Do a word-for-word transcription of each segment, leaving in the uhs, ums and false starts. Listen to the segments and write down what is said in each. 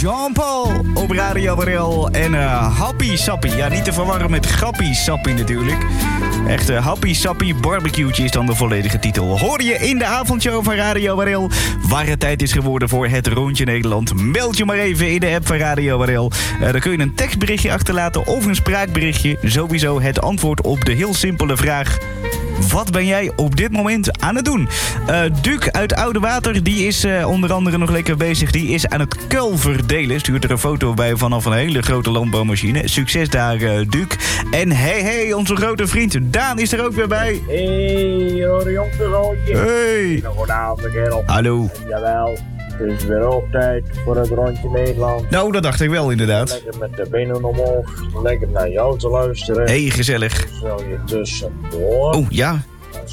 Jean-Paul op Radio Barel en uh, Happy Sappy. Ja, niet te verwarren met Grappy Sappy natuurlijk. Echt uh, Happy Sappy Barbecue'tje is dan de volledige titel. Hoor je in de avondshow van Radio Barel. Waar het tijd is geworden voor het Rondje Nederland. Meld je maar even in de app van Radio Barel. Uh, dan kun je een tekstberichtje achterlaten of een spraakberichtje. Sowieso het antwoord op de heel simpele vraag: wat ben jij op dit moment aan het doen? Uh, Duc uit Oude Water, die is uh, onder andere nog lekker bezig. Die is aan het kuil verdelen. Stuurt er een foto bij vanaf een hele grote landbouwmachine. Succes daar, uh, Duc. En hey, hey, onze grote vriend Daan is er ook weer bij. Hey, hoor jongste roodje. Hey. Goedenavond, kerel. Hallo. Jawel, het is weer ook tijd voor het Rondje Nederland. Nou, dat dacht ik wel inderdaad. Lekker met de benen omhoog, lekker naar jou te luisteren. Hey, gezellig. Zo je tussendoor. Oh, ja.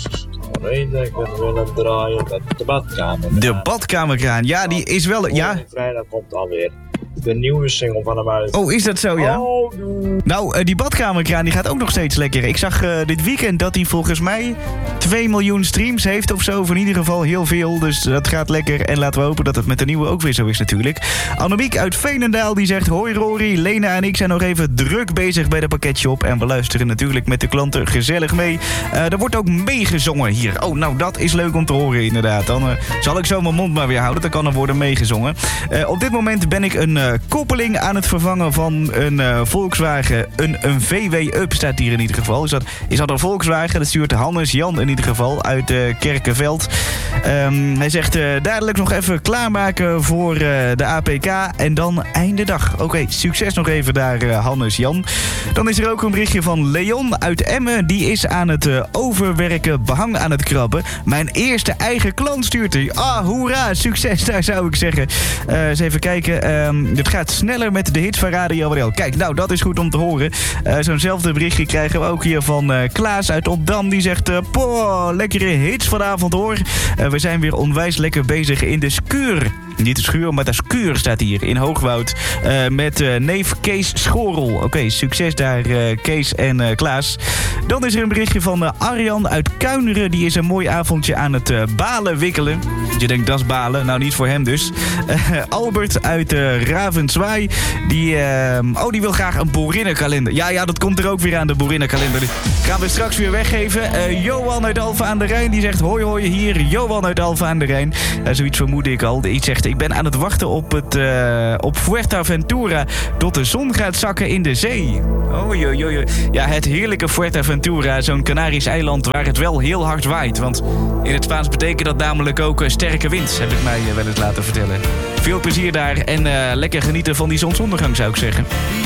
Reden kunnen willen draaien met de badkamer. De badkamerkraan, ja, die is wel... Ja. Vrijdag komt alweer de nieuwe single van hem uit. Oh, is dat zo, ja? Oh, doe. Nou, uh, die badkamerkraan die gaat ook nog steeds lekker. Ik zag uh, dit weekend dat hij volgens mij twee miljoen streams heeft of zo. Of in ieder geval heel veel, dus dat gaat lekker. En laten we hopen dat het met de nieuwe ook weer zo is natuurlijk. Annemiek uit Veenendaal die zegt: hoi Rory, Lena en ik zijn nog even druk bezig bij de pakketshop. En we luisteren natuurlijk met de klanten gezellig mee. Uh, er wordt ook meegezongen hier. Oh, nou dat is leuk om te horen inderdaad. Dan uh, zal ik zo mijn mond maar weer houden. Dan kan er worden meegezongen. Uh, op dit moment ben ik een uh, koppeling aan het vervangen van een uh, Volkswagen. Een, een V W-up staat hier in ieder geval. Is dat, is dat een Volkswagen? Dat stuurt Hannes Jan in ieder geval uit uh, Kerkenveld. Um, hij zegt uh, dadelijk nog even klaarmaken voor uh, de A P K en dan einde dag. Oké, okay, succes nog even daar, uh, Hannes Jan. Dan is er ook een berichtje van Leon uit Emmen. Die is aan het uh, overwerken, behang aan het krabben. Mijn eerste eigen klant stuurt hij. Ah, hoera, succes daar zou ik zeggen. Uh, eens even kijken. Um, het gaat sneller met de hits van Radio Barel. Kijk, nou dat is goed om te horen. Uh, zo'nzelfde berichtje krijgen we ook hier van uh, Klaas uit Opdam. Die zegt, uh, poh, lekkere hits vanavond hoor. Uh, we zijn weer onwijs lekker bezig in de skuur. Niet de schuur, maar de skuur staat hier in Hoogwoud. Uh, met uh, neef Kees Schorel. Oké, okay, succes daar uh, Kees en uh, Klaas. Dan is er een berichtje van uh, Arjan uit Kuineren. Die is een mooi avondje aan het uh, balen wikkelen. Je denkt, dat is balen. Nou, niet voor hem dus. Uh, Albert uit uh, Ravenswaai. Die, uh, oh, die wil graag een boerinnenkalender. Ja, ja, dat komt er ook weer aan, de boerinnenkalender. Die gaan we straks weer weggeven. Uh, Johan uit Alphen aan de Rijn. Die zegt, hoi hoi hier. Johan uit Alphen aan de Rijn. Uh, zoiets vermoedde ik al. Die zegt, ik ben aan het wachten op, het, uh, op Fuerteventura tot de zon gaat zakken in de zee. Oei, oei, oei. Ja, het heerlijke Fuerteventura. Zo'n Canarisch eiland waar het wel heel hard waait. Want in het Spaans betekent dat namelijk ook uh, sterke wind. Heb ik mij uh, wel eens laten vertellen. Veel plezier daar en uh, lekker genieten van die zonsondergang zou ik zeggen.